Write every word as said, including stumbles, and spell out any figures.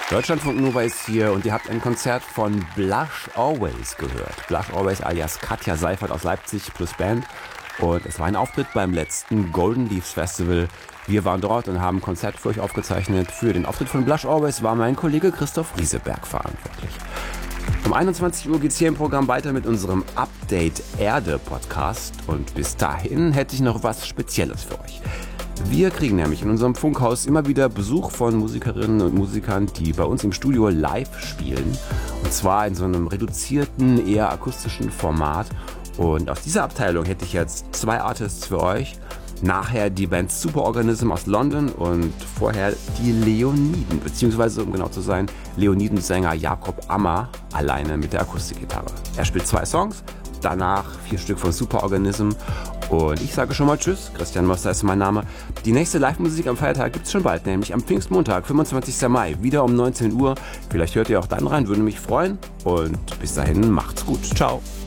Deutschlandfunk Nova ist hier und ihr habt ein Konzert von Blush Always gehört. Blush Always alias Katja Seifert aus Leipzig plus Band. Und es war ein Auftritt beim letzten Golden Leaves Festival. Wir waren dort und haben ein Konzert für euch aufgezeichnet. Für den Auftritt von Blush Always war mein Kollege Christoph Rieseberg verantwortlich. Um einundzwanzig Uhr geht es hier im Programm weiter mit unserem Update Erde Podcast. Und bis dahin hätte ich noch was Spezielles für euch. Wir kriegen nämlich in unserem Funkhaus immer wieder Besuch von Musikerinnen und Musikern, die bei uns im Studio live spielen. Und zwar in so einem reduzierten, eher akustischen Format. Und aus dieser Abteilung hätte ich jetzt zwei Artists für euch. Nachher die Band Superorganism aus London und vorher die Leoniden, beziehungsweise um genau zu sein, Leoniden-Sänger Jakob Ammer alleine mit der Akustikgitarre. Er spielt zwei Songs, danach vier Stück von Superorganism. Und ich sage schon mal Tschüss, Christian Moster ist mein Name. Die nächste Live-Musik am Feiertag gibt es schon bald, nämlich am Pfingstmontag, fünfundzwanzigsten Mai, wieder um neunzehn Uhr. Vielleicht hört ihr auch dann rein, würde mich freuen. Und bis dahin, macht's gut. Ciao.